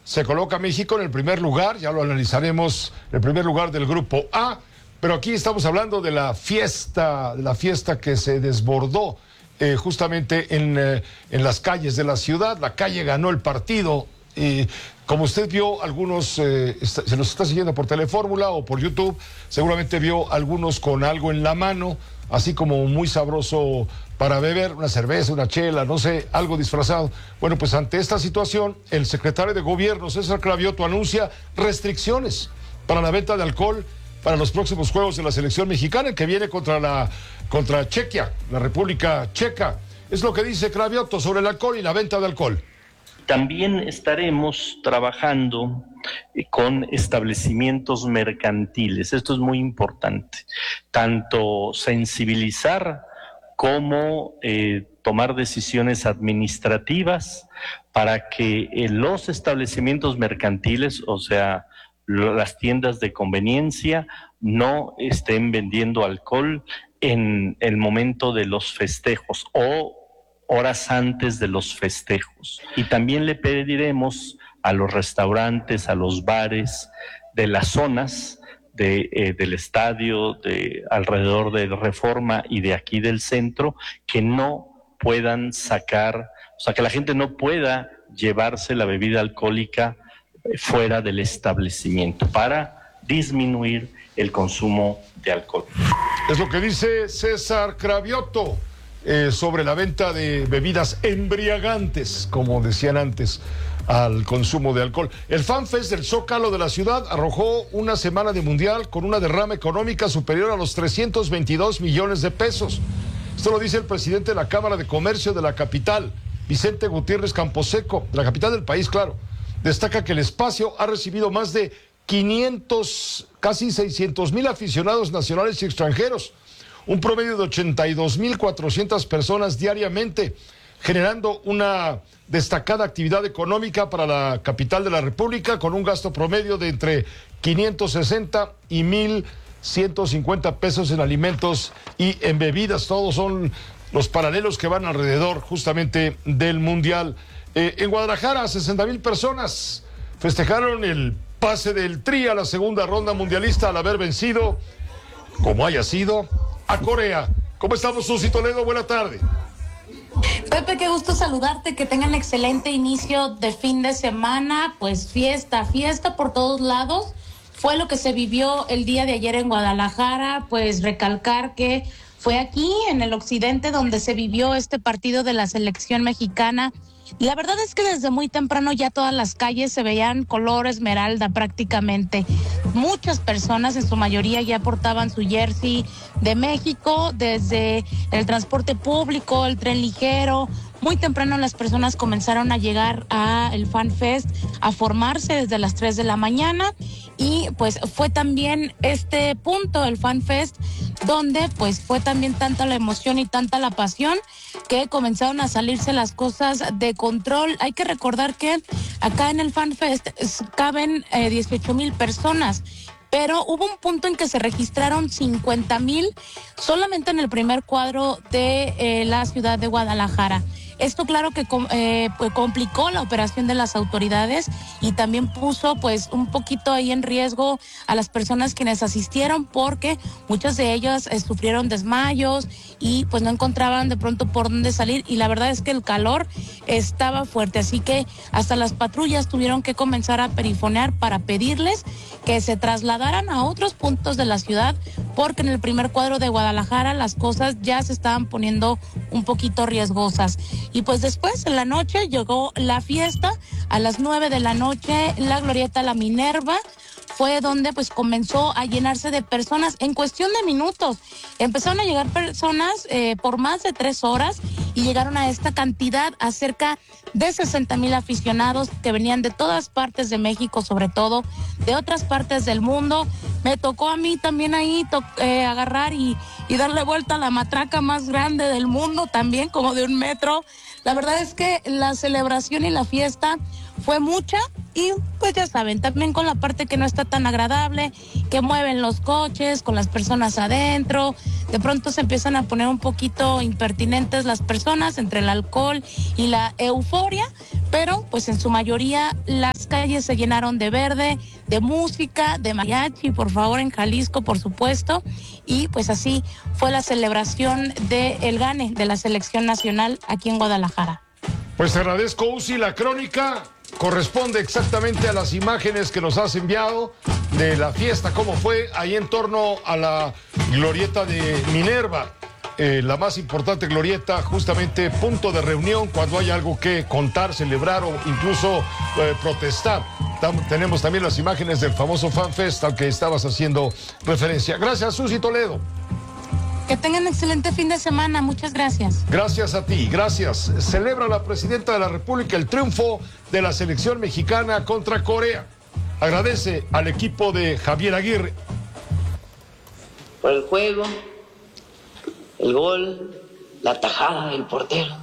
se coloca México en el primer lugar, ya lo analizaremos, el primer lugar del grupo A, pero aquí estamos hablando de la fiesta que se desbordó justamente en las calles de la ciudad. La calle ganó el partido. Como usted vio, algunos, se nos está siguiendo por Telefórmula o por YouTube, seguramente vio algunos con algo en la mano, así como muy sabroso para beber, una cerveza, una chela, no sé, algo disfrazado. Bueno, pues ante esta situación, el secretario de Gobierno, César Cravioto, anuncia restricciones para la venta de alcohol para los próximos Juegos de la Selección Mexicana, que viene contra Chequia, la República Checa. Es lo que dice Cravioto sobre el alcohol y la venta de alcohol. También estaremos trabajando con establecimientos mercantiles. Esto es muy importante. Tanto sensibilizar como tomar decisiones administrativas para que los establecimientos mercantiles, o sea, las tiendas de conveniencia, no estén vendiendo alcohol en el momento de los festejos o horas antes de los festejos. Y también le pediremos a los restaurantes, a los bares de las zonas del estadio, de alrededor de Reforma y de aquí del centro, que no puedan sacar, o sea, que la gente no pueda llevarse la bebida alcohólica fuera del establecimiento para disminuir el consumo de alcohol. Es lo que dice César Cravioto sobre la venta de bebidas embriagantes, como decían antes, al consumo de alcohol. El FanFest del Zócalo de la ciudad arrojó una semana de mundial con una derrama económica superior a los 322 millones de pesos. Esto lo dice el presidente de la Cámara de Comercio de la capital, Vicente Gutiérrez Camposeco, de la capital del país, claro. Destaca que el espacio ha recibido más de 500, casi 600,000 aficionados nacionales y extranjeros, un promedio de 82,400 personas diariamente, generando una destacada actividad económica para la capital de la República, con un gasto promedio de entre 560 y 1,150 pesos en alimentos y en bebidas. Todos son los paralelos que van alrededor justamente del Mundial. En Guadalajara, 60,000 personas festejaron el pase del Tri a la segunda ronda mundialista al haber vencido, como haya sido, a Corea. ¿Cómo estamos, Susi Toledo? Buena tarde. Pepe, qué gusto saludarte, que tengan excelente inicio de fin de semana, pues fiesta por todos lados. Fue lo que se vivió el día de ayer en Guadalajara, pues recalcar que fue aquí en el occidente donde se vivió este partido de la selección mexicana. Y la verdad es que desde muy temprano ya todas las calles se veían color esmeralda prácticamente. Muchas personas, en su mayoría, ya portaban su jersey de México, desde el transporte público, el tren ligero. Muy temprano las personas comenzaron a llegar a el FanFest, a formarse desde las 3 de la mañana, y pues fue también este punto, el FanFest, donde pues fue también tanta la emoción y tanta la pasión que comenzaron a salirse las cosas de control. Hay que recordar que acá en el FanFest caben 18,000 personas, pero hubo un punto en que se registraron 50,000 solamente en el primer cuadro de la ciudad de Guadalajara. Esto claro que pues complicó la operación de las autoridades y también puso pues un poquito ahí en riesgo a las personas quienes asistieron, porque muchas de ellas sufrieron desmayos y pues no encontraban de pronto por dónde salir, y la verdad es que el calor estaba fuerte, así que hasta las patrullas tuvieron que comenzar a perifonear para pedirles que se trasladaran a otros puntos de la ciudad, porque en el primer cuadro de Guadalajara las cosas ya se estaban poniendo un poquito riesgosas. Y pues después en la noche llegó la fiesta, a las 9 de la noche la glorieta La Minerva fue donde pues comenzó a llenarse de personas en cuestión de minutos. Empezaron a llegar personas por más de 3 horas y llegaron a esta cantidad, a cerca de 60,000 aficionados que venían de todas partes de México, sobre todo de otras partes del mundo. Me tocó a mí también ahí agarrar y darle vuelta a la matraca más grande del mundo, también como de 1 metro. La verdad es que la celebración y la fiesta fue mucha, y pues ya saben, también con la parte que no está tan agradable, que mueven los coches con las personas adentro, de pronto se empiezan a poner un poquito impertinentes las personas entre el alcohol y la euforia, pero pues en su mayoría las calles se llenaron de verde, de música, de mariachi, por favor, en Jalisco, por supuesto, y pues así fue la celebración del gane de la selección nacional aquí en Guadalajara. Pues te agradezco, Uzi, la crónica corresponde exactamente a las imágenes que nos has enviado de la fiesta, cómo fue ahí en torno a la glorieta de Minerva, la más importante glorieta, justamente punto de reunión cuando hay algo que contar, celebrar o incluso protestar. Tenemos también las imágenes del famoso FanFest al que estabas haciendo referencia. Gracias, Susi Toledo. Que tengan excelente fin de semana, muchas gracias. Gracias a ti, gracias. Celebra la presidenta de la República el triunfo de la selección mexicana contra Corea. Agradece al equipo de Javier Aguirre. Por el juego, el gol, la tajada del portero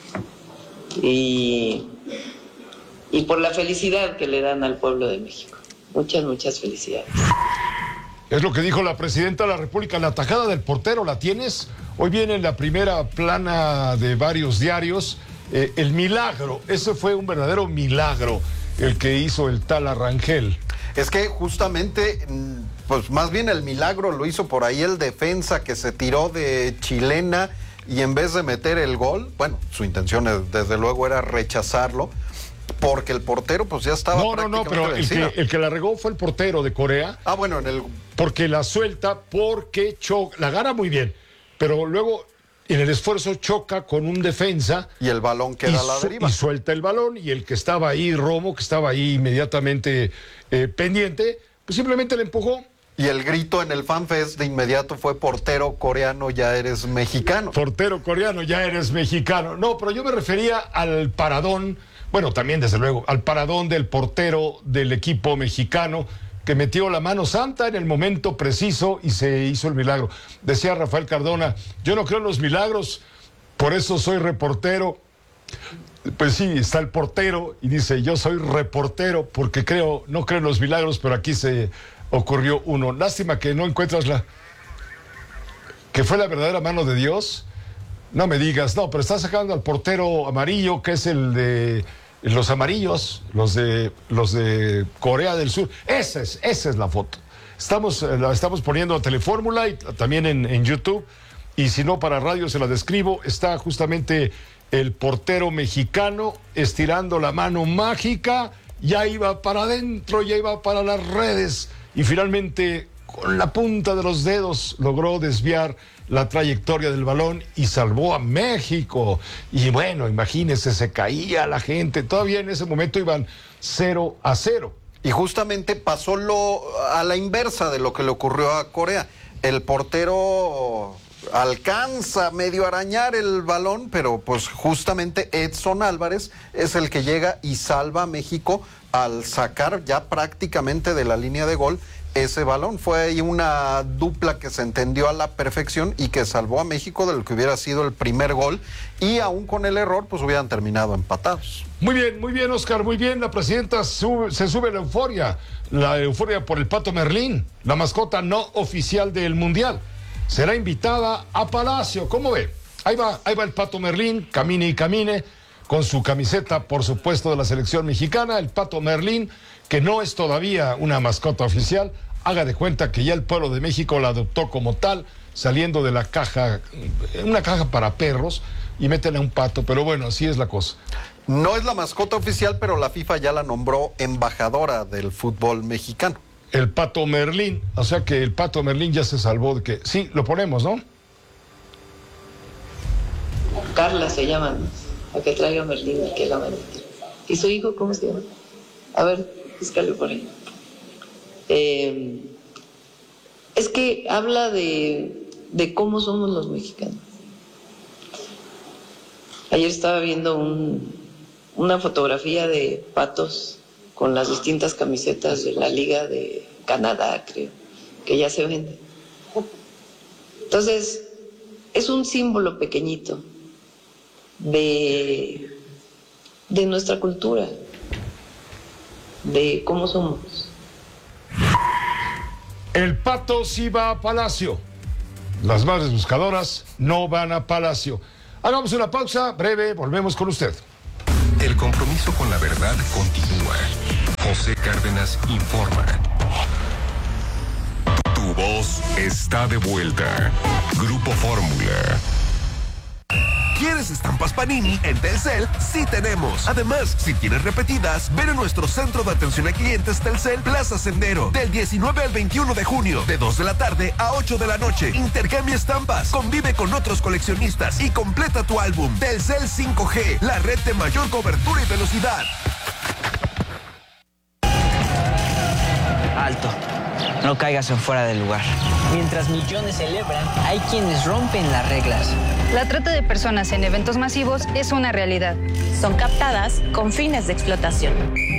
y por la felicidad que le dan al pueblo de México. Muchas felicidades. Es lo que dijo la presidenta de la República. La tajada del portero, ¿la tienes? Hoy viene en la primera plana de varios diarios. El milagro, ese fue un verdadero milagro el que hizo el tal Arrangel. Es que justamente, pues más bien el milagro lo hizo por ahí el defensa que se tiró de chilena y en vez de meter el gol, bueno, su intención desde luego era rechazarlo, porque el portero pues ya estaba No, pero el que la regó fue el portero de Corea. Ah, bueno, porque la suelta, porque la gana muy bien, pero luego en el esfuerzo choca con un defensa. Y el balón queda a la deriva. Y suelta el balón, y el que estaba ahí, Romo, que estaba ahí inmediatamente pendiente, pues simplemente le empujó. Y el grito en el FanFest de inmediato fue: portero coreano, ya eres mexicano. Portero coreano, ya eres mexicano. No, pero yo me refería al paradón, bueno, también desde luego, al paradón del portero del equipo mexicano, que metió la mano santa en el momento preciso y se hizo el milagro. Decía Rafael Cardona: yo no creo en los milagros, por eso soy reportero. Pues sí, está el portero y dice: yo soy reportero porque no creo en los milagros, pero aquí se ocurrió uno. Lástima que no encuentras que fue la verdadera mano de Dios. No me digas, no, pero está sacando al portero amarillo, que es el de los amarillos, los de Corea del Sur. Esa es la foto. La estamos poniendo a Telefórmula y también en YouTube, y si no, para radio se la describo. Está justamente el portero mexicano estirando la mano mágica, ya iba para adentro, ya iba para las redes, y finalmente con la punta de los dedos logró desviar la trayectoria del balón y salvó a México. Y bueno, imagínense, se caía la gente. Todavía en ese momento iban 0-0. Y justamente pasó a la inversa de lo que le ocurrió a Corea. El portero alcanza medio arañar el balón, pero pues justamente Edson Álvarez es el que llega y salva a México al sacar ya prácticamente de la línea de gol ese balón. Fue ahí una dupla que se entendió a la perfección y que salvó a México de lo que hubiera sido el primer gol, y aún con el error pues hubieran terminado empatados. Muy bien, Oscar, muy bien. La presidenta se sube la euforia por el Pato Merlín, la mascota no oficial del Mundial. Será invitada a Palacio. ¿Cómo ve? Ahí va el Pato Merlín, camine y camine, con su camiseta, por supuesto, de la selección mexicana. El Pato Merlín, que no es todavía una mascota oficial. Haga de cuenta que ya el pueblo de México la adoptó como tal, saliendo de la caja, una caja para perros, y métele a un pato. Pero bueno, así es la cosa. No es la mascota oficial, pero la FIFA ya la nombró embajadora del fútbol mexicano. El Pato Merlín, o sea que el Pato Merlín ya se salvó de que... Sí, lo ponemos, ¿no? Carla se llama, ¿no? A que traiga Merlín, que la mande. ¿Y su hijo cómo se llama? A ver, búscalo por ahí. Es que habla de cómo somos los mexicanos. Ayer estaba viendo una fotografía de patos con las distintas camisetas de la Liga de Canadá, creo, que ya se venden. Entonces, es un símbolo pequeñito de nuestra cultura, de cómo somos. El Pato sí va a Palacio. Las madres buscadoras no van a Palacio. Hagamos una pausa breve, volvemos con usted. El compromiso con la verdad continúa. José Cárdenas informa. Tu voz está de vuelta. Grupo Fórmula. ¿Quieres estampas Panini? En Telcel sí tenemos. Además, si quieres repetidas, ven a nuestro centro de atención a clientes Telcel Plaza Sendero del 19 al 21 de junio, de 2 de la tarde a 8 de la noche. Intercambia estampas, convive con otros coleccionistas y completa tu álbum. Telcel 5G, la red de mayor cobertura y velocidad. Alto. No caigas en fuera del lugar. Mientras millones celebran, hay quienes rompen las reglas. La trata de personas en eventos masivos es una realidad. Son captadas con fines de explotación.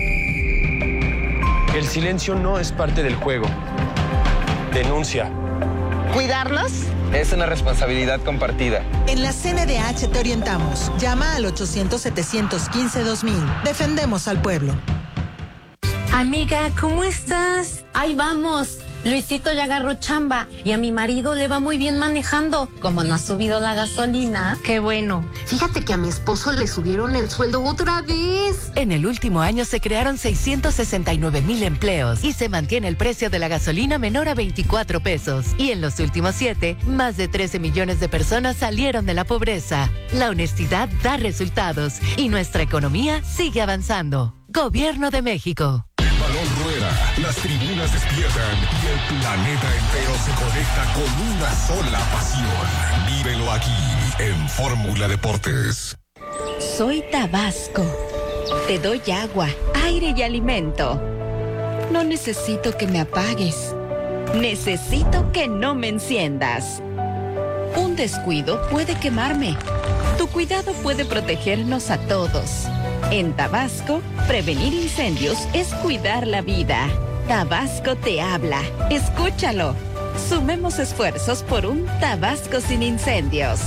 El silencio no es parte del juego. Denuncia. ¿Cuidarlos? Es una responsabilidad compartida. En la CNDH te orientamos. Llama al 800-715-2000. Defendemos al pueblo. Amiga, ¿cómo estás? Ahí vamos. Luisito ya agarró chamba y a mi marido le va muy bien manejando. Como no ha subido la gasolina. Qué bueno. Fíjate que a mi esposo le subieron el sueldo otra vez. En el último año se crearon 669,000 empleos y se mantiene el precio de la gasolina menor a 24 pesos. Y en los últimos 7, más de 13 millones de personas salieron de la pobreza. La honestidad da resultados y nuestra economía sigue avanzando. Gobierno de México. Balón rueda, las tribunas despiertan y el planeta entero se conecta con una sola pasión. Vívelo aquí en Fórmula Deportes. Soy Tabasco. Te doy agua, aire y alimento. No necesito que me apagues. Necesito que no me enciendas. Un descuido puede quemarme. Tu cuidado puede protegernos a todos. En Tabasco, prevenir incendios es cuidar la vida. Tabasco te habla. Escúchalo. Sumemos esfuerzos por un Tabasco sin incendios.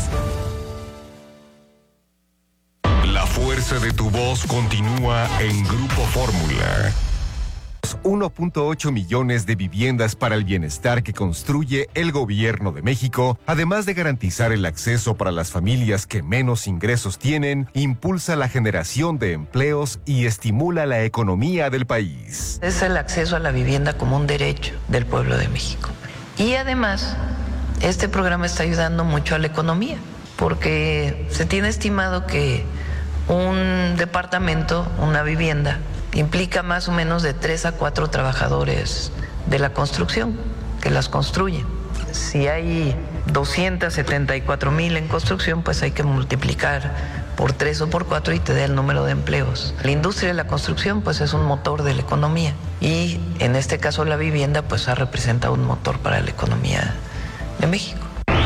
La fuerza de tu voz continúa en Grupo Fórmula. 1.8 millones de viviendas para el bienestar que construye el Gobierno de México, además de garantizar el acceso para las familias que menos ingresos tienen, impulsa la generación de empleos y estimula la economía del país. Es el acceso a la vivienda como un derecho del pueblo de México. Y además, este programa está ayudando mucho a la economía, porque se tiene estimado que un departamento, una vivienda, implica más o menos de 3 a 4 trabajadores de la construcción que las construyen. Si hay 274,000 en construcción, pues hay que multiplicar por 3 o por 4 y te da el número de empleos. La industria de la construcción pues es un motor de la economía y en este caso la vivienda pues ha representado un motor para la economía de México.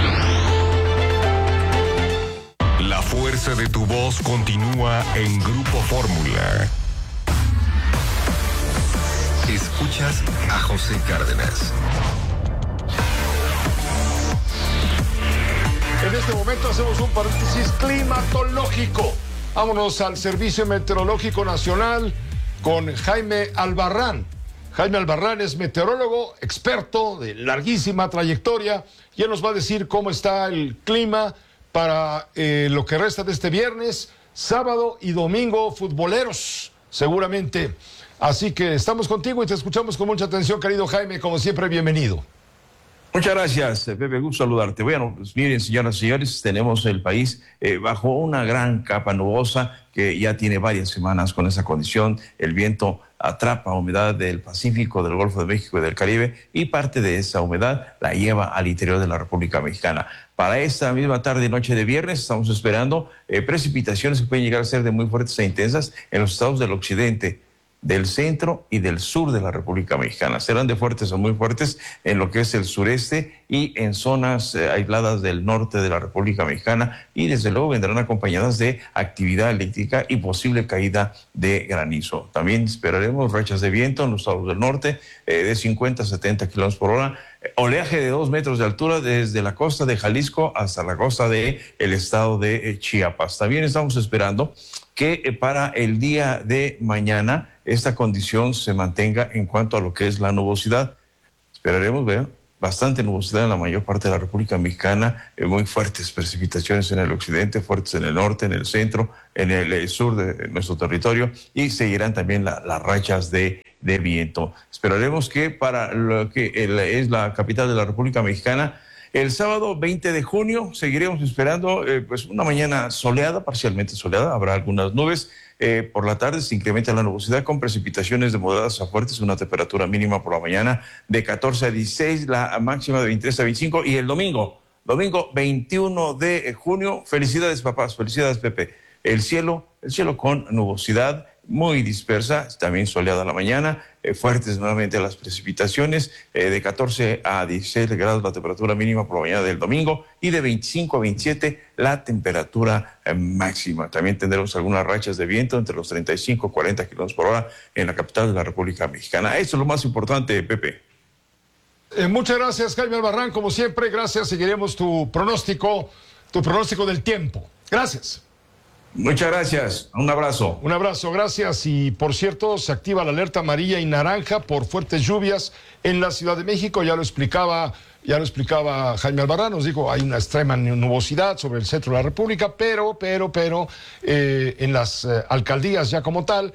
La fuerza de tu voz continúa en Grupo Fórmula. Escuchas a José Cárdenas. En este momento hacemos un paréntesis climatológico. Vámonos al Servicio Meteorológico Nacional con Jaime Albarrán. Jaime Albarrán es meteorólogo, experto de larguísima trayectoria, y él nos va a decir cómo está el clima para lo que resta de este viernes, sábado y domingo futboleros, seguramente. Así que estamos contigo y te escuchamos con mucha atención, querido Jaime, como siempre, bienvenido. Muchas gracias, Pepe, gusto saludarte. Bueno, pues miren, señoras y señores, tenemos el país bajo una gran capa nubosa que ya tiene varias semanas con esa condición. El viento atrapa humedad del Pacífico, del Golfo de México y del Caribe, y parte de esa humedad la lleva al interior de la República Mexicana. Para esta misma tarde y noche de viernes estamos esperando precipitaciones que pueden llegar a ser de muy fuertes e intensas en los estados del occidente, del centro y del sur de la República Mexicana. Serán de fuertes o muy fuertes en lo que es el sureste y en zonas aisladas del norte de la República Mexicana, y desde luego vendrán acompañadas de actividad eléctrica y posible caída de granizo. También esperaremos rachas de viento en los estados del norte de 50 a 70 kilómetros por hora, oleaje de 2 metros de altura desde la costa de Jalisco hasta la costa del estado de Chiapas. También estamos esperando que para el día de mañana esta condición se mantenga en cuanto a lo que es la nubosidad. Esperaremos ver bastante nubosidad en la mayor parte de la República Mexicana, muy fuertes precipitaciones en el occidente, fuertes en el norte, en el centro, en el sur de nuestro territorio, y seguirán también las rachas de viento. Esperaremos que para lo que es la capital de la República Mexicana, el sábado 20 de junio seguiremos esperando pues una mañana soleada, parcialmente soleada, habrá algunas nubes. Por la tarde se incrementa la nubosidad con precipitaciones de moderadas a fuertes, una temperatura mínima por la mañana de 14 a 16, la máxima de 23 a 25, y el domingo 21 de junio, felicidades papás, felicidades Pepe, el cielo con nubosidad muy dispersa, también soleada la mañana, fuertes nuevamente las precipitaciones, de 14 a 16 grados la temperatura mínima por la mañana del domingo y de 25 a 27 la temperatura máxima. También tendremos algunas rachas de viento entre los 35 y 40 kilómetros por hora en la capital de la República Mexicana. Eso es lo más importante, Pepe. Muchas gracias, Jaime Albarrán, como siempre, gracias. Seguiremos tu pronóstico del tiempo. Gracias. Muchas gracias, un abrazo. Un abrazo, gracias. Y por cierto, se activa la alerta amarilla y naranja por fuertes lluvias en la Ciudad de México. Ya lo explicaba Jaime Albarrán, nos dijo, hay una extrema nubosidad sobre el centro de la República, pero en las alcaldías ya como tal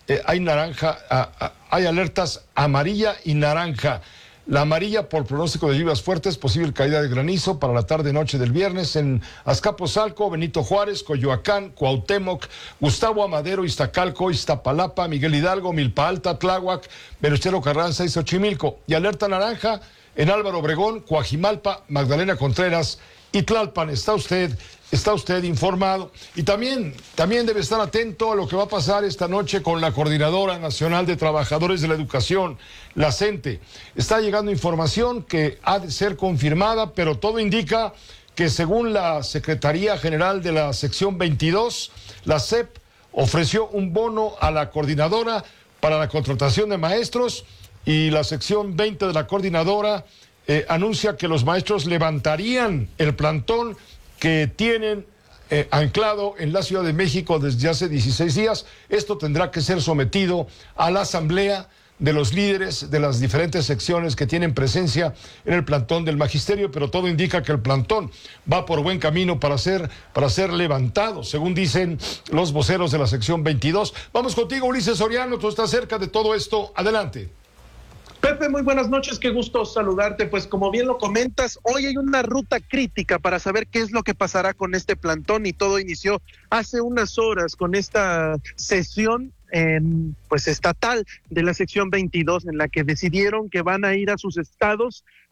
hay alertas amarilla y naranja. La amarilla por pronóstico de lluvias fuertes, posible caída de granizo para la tarde-noche del viernes en Azcapotzalco, Benito Juárez, Coyoacán, Cuauhtémoc, Gustavo Amadero, Iztacalco, Iztapalapa, Miguel Hidalgo, Milpa Alta, Tláhuac, Venustiano Carranza y Xochimilco. Y alerta naranja en Álvaro Obregón, Coajimalpa, Magdalena Contreras y Tlalpan. Está usted informado. Y también debe estar atento a lo que va a pasar esta noche con la Coordinadora Nacional de Trabajadores de la Educación, la CENTE. Está llegando información que ha de ser confirmada, pero todo indica que según la Secretaría General de la Sección 22, la SEP ofreció un bono a la coordinadora para la contratación de maestros, y la sección 20 de la coordinadora anuncia que los maestros levantarían el plantón que tienen anclado en la Ciudad de México desde hace 16 días. Esto tendrá que ser sometido a la asamblea de los líderes de las diferentes secciones que tienen presencia en el plantón del magisterio, pero todo indica que el plantón va por buen camino para ser levantado, según dicen los voceros de la sección 22. Vamos contigo, Ulises Soriano, tú estás cerca de todo esto. Adelante. Pepe, muy buenas noches, qué gusto saludarte. Pues como bien lo comentas, hoy hay una ruta crítica para saber qué es lo que pasará con este plantón, y todo inició hace unas horas con esta sesión pues estatal de la sección 22, en la que decidieron que van a ir a su estado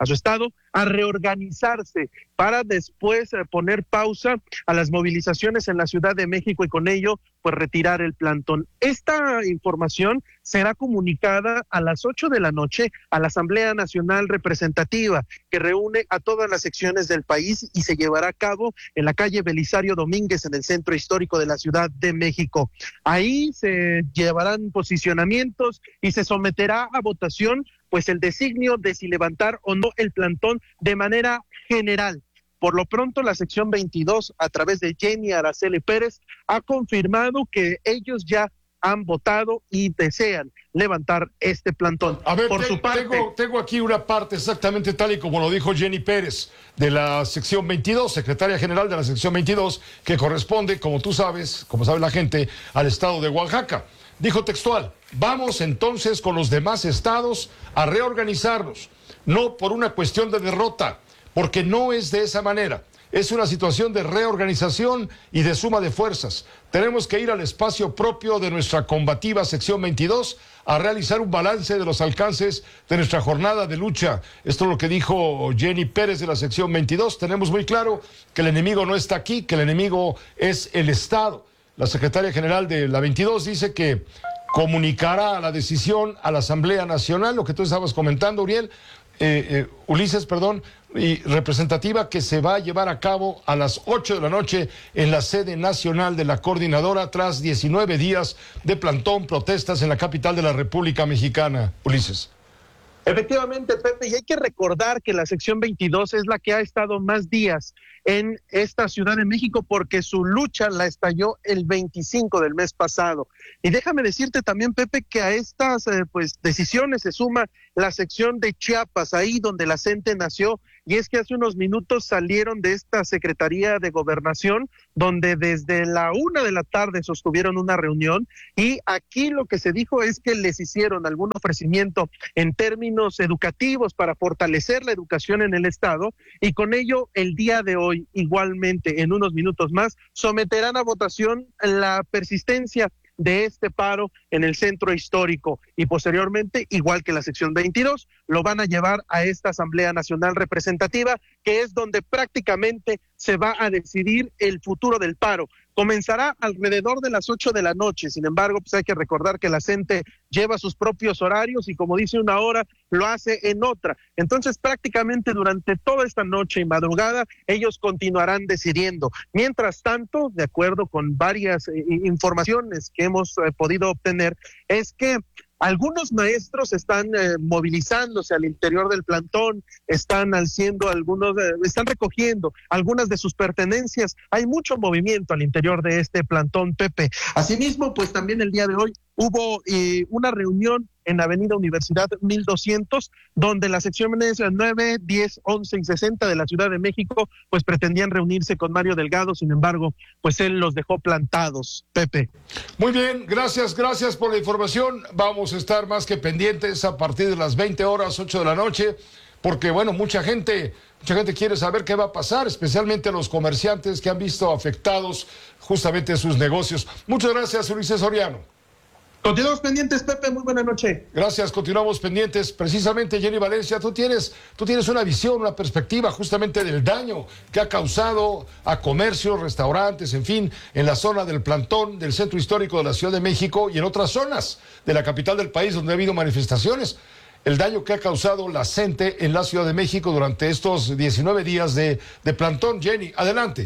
a reorganizarse para después poner pausa a las movilizaciones en la Ciudad de México y con ello pues retirar el plantón. Esta información será comunicada a las 8 de la noche a la Asamblea Nacional Representativa, que reúne a todas las secciones del país, y se llevará a cabo en la calle Belisario Domínguez, en el centro histórico de la Ciudad de México. Ahí se llevarán posicionamientos y se someterá a votación pues el designio de si levantar o no el plantón de manera general. Por lo pronto, la sección 22, a través de Jenny Araceli Pérez, ha confirmado que ellos ya han votado y desean levantar este plantón. A ver, por su parte, tengo aquí una parte exactamente tal y como lo dijo Jenny Pérez, de la sección 22, secretaria general de la sección 22, que corresponde, como tú sabes, como sabe la gente, al estado de Oaxaca. Dijo textual: vamos entonces con los demás estados a reorganizarnos, no por una cuestión de derrota, porque no es de esa manera. Es una situación de reorganización y de suma de fuerzas. Tenemos que ir al espacio propio de nuestra combativa sección 22 a realizar un balance de los alcances de nuestra jornada de lucha. Esto es lo que dijo Jenny Pérez de la sección 22. Tenemos muy claro que el enemigo no está aquí, que el enemigo es el Estado. La secretaria general de la 22 dice que comunicará la decisión a la Asamblea Nacional, lo que tú estabas comentando, Ulises, y representativa, que se va a llevar a cabo a las 8 de la noche en la sede nacional de la coordinadora, tras 19 días de plantón, protestas en la capital de la República Mexicana. Ulises. Efectivamente, Pepe, y hay que recordar que la sección 22 es la que ha estado más días en esta Ciudad de México porque su lucha la estalló el 25 del mes pasado. Y déjame decirte también, Pepe, que a estas decisiones se suma la sección de Chiapas, ahí donde la CENTE nació, y es que hace unos minutos salieron de esta Secretaría de Gobernación, donde desde la 1 de la tarde sostuvieron una reunión, y aquí lo que se dijo es que les hicieron algún ofrecimiento en términos educativos para fortalecer la educación en el estado, y con ello el día de hoy, igualmente en unos minutos más, someterán a votación la persistencia de este paro en el centro histórico, y posteriormente, igual que la sección 22, lo van a llevar a esta Asamblea Nacional Representativa, que es donde prácticamente se va a decidir el futuro del paro. Comenzará alrededor de las 8 de la noche, sin embargo, pues hay que recordar que la CENTE lleva sus propios horarios y como dice una hora, lo hace en otra. Entonces, prácticamente durante toda esta noche y madrugada, ellos continuarán decidiendo. Mientras tanto, de acuerdo con varias informaciones que hemos podido obtener, es que algunos maestros están movilizándose al interior del plantón, están recogiendo algunas de sus pertenencias. Hay mucho movimiento al interior de este plantón, Pepe. Asimismo, pues también el día de hoy hubo una reunión en Avenida Universidad 1200, donde las secciones 9, 10, 11 y 60 de la Ciudad de México, pues pretendían reunirse con Mario Delgado, sin embargo, pues él los dejó plantados, Pepe. Muy bien, gracias por la información. Vamos a estar más que pendientes a partir de las 20 horas, 8 de la noche, porque bueno, mucha gente quiere saber qué va a pasar, especialmente los comerciantes que han visto afectados justamente sus negocios. Muchas gracias, Ulises Soriano. Continuamos pendientes, Pepe, muy buena noche. Gracias, continuamos pendientes. Precisamente, Jenny Valencia, tú tienes una visión, una perspectiva justamente del daño que ha causado a comercios, restaurantes, en fin, en la zona del plantón del centro histórico de la Ciudad de México y en otras zonas de la capital del país donde ha habido manifestaciones. El daño que ha causado la CENTE en la Ciudad de México durante estos 19 días de plantón. Jenny, adelante.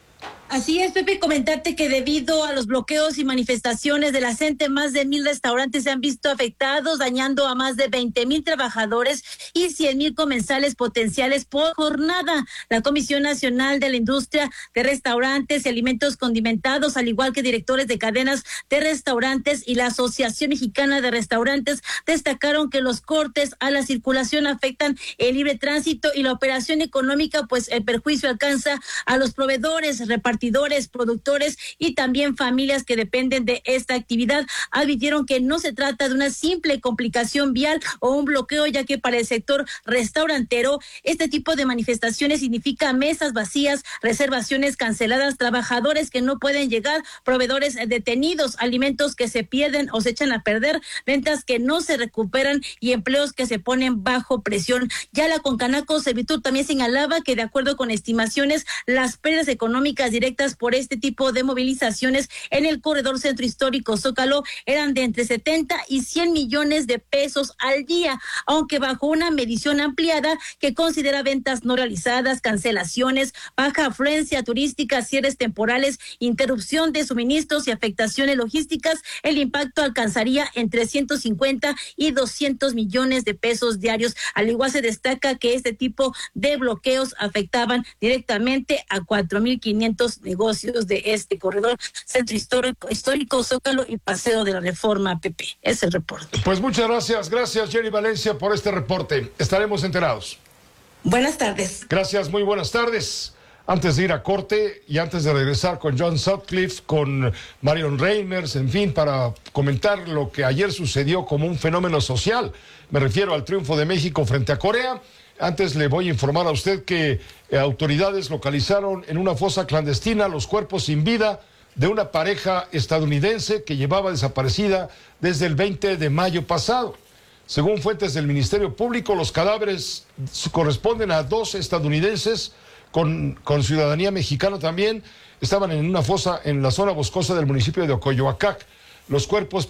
Así es, Pepe, comentarte que debido a los bloqueos y manifestaciones de la CENTE, más de 1,000 restaurantes se han visto afectados, dañando a más de 20,000 trabajadores y 100,000 comensales potenciales por jornada. La Comisión Nacional de la Industria de Restaurantes y Alimentos Condimentados, al igual que directores de cadenas de restaurantes y la Asociación Mexicana de Restaurantes, destacaron que los cortes a la circulación afectan el libre tránsito y la operación económica, pues el perjuicio alcanza a los proveedores, repartidores, productores y también familias que dependen de esta actividad. Advirtieron que no se trata de una simple complicación vial o un bloqueo, ya que para el sector restaurantero este tipo de manifestaciones significa mesas vacías, reservaciones canceladas, trabajadores que no pueden llegar, proveedores detenidos, alimentos que se pierden o se echan a perder, ventas que no se recuperan y empleos que se ponen bajo presión. Ya la Concanaco Servitur también señalaba que, de acuerdo con estimaciones, las pérdidas económicas directas por este tipo de movilizaciones en el corredor centro histórico Zócalo eran de entre 70 y 100 millones de pesos al día, aunque bajo una medición ampliada que considera ventas no realizadas, cancelaciones, baja afluencia turística, cierres temporales, interrupción de suministros y afectaciones logísticas, el impacto alcanzaría entre 150 y 200 millones de pesos diarios. Al igual se destaca que este tipo de bloqueos afectaban directamente a 4,500 negocios de este corredor centro histórico Zócalo y Paseo de la Reforma, Pepe. Es el reporte. Pues muchas gracias Jenny Valencia por este reporte. Estaremos enterados. Buenas tardes. Gracias, muy buenas tardes. Antes de ir a corte y antes de regresar con John Sutcliffe, con Marion Reimers, en fin, para comentar lo que ayer sucedió como un fenómeno social, me refiero al triunfo de México frente a Corea. Antes le voy a informar a usted que autoridades localizaron en una fosa clandestina los cuerpos sin vida de una pareja estadounidense que llevaba desaparecida desde el 20 de mayo pasado. Según fuentes del Ministerio Público, los cadáveres corresponden a 2 estadounidenses con ciudadanía mexicana también. Estaban en una fosa en la zona boscosa del municipio de Ocoyoacac. Los cuerpos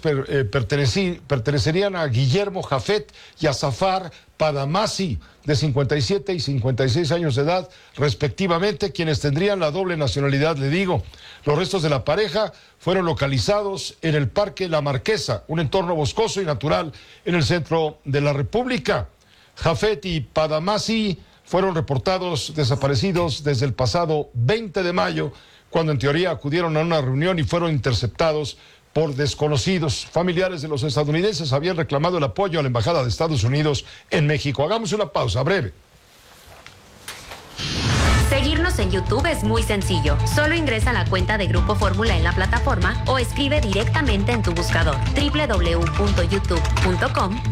pertenecerían a Guillermo Jafet y a Zafar Padamasi, de 57 y 56 años de edad, respectivamente, quienes tendrían la doble nacionalidad, le digo. Los restos de la pareja fueron localizados en el Parque La Marquesa, un entorno boscoso y natural en el centro de la República. Jafet y Padamasi fueron reportados desaparecidos desde el pasado 20 de mayo, cuando en teoría acudieron a una reunión y fueron interceptados por desconocidos. Familiares de los estadounidenses habían reclamado el apoyo a la Embajada de Estados Unidos en México. Hagamos una pausa breve. Seguirnos en YouTube es muy sencillo. Solo ingresa a la cuenta de Grupo Fórmula en la plataforma o escribe directamente en tu buscador www.youtube.com